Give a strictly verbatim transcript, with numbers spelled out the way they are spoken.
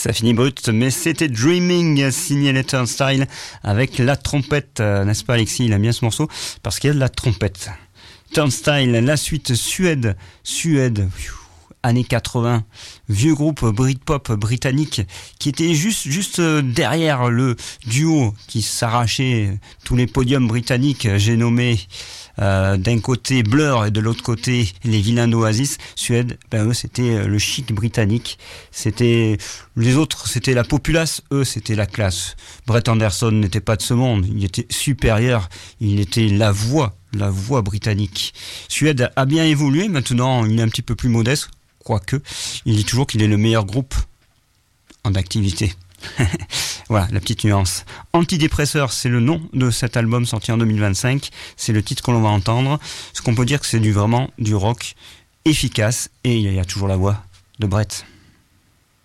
Ça finit brut, mais c'était Dreaming, signé les Turnstile, avec la trompette, euh, n'est-ce pas Alexis? Il aime bien ce morceau, parce qu'il y a de la trompette. Turnstile, la suite, Suède, Suède, pfiou, années quatre-vingts, vieux groupe Britpop britannique, qui était juste, juste derrière le duo qui s'arrachait tous les podiums britanniques, j'ai nommé Euh, d'un côté Blur et de l'autre côté les vilains d'Oasis. Suède, ben eux c'était le chic britannique, c'était les autres, c'était la populace, eux c'était la classe. Brett Anderson n'était pas de ce monde, il était supérieur, il était la voix, la voix britannique. Suède a bien évolué, maintenant il est un petit peu plus modeste, quoique il dit toujours qu'il est le meilleur groupe en activité. Voilà, la petite nuance. Antidépresseur, c'est le nom de cet album sorti en deux mille vingt-cinq. C'est le titre qu'on va entendre. Ce qu'on peut dire que c'est du, vraiment du rock efficace. Et il y a toujours la voix de Brett.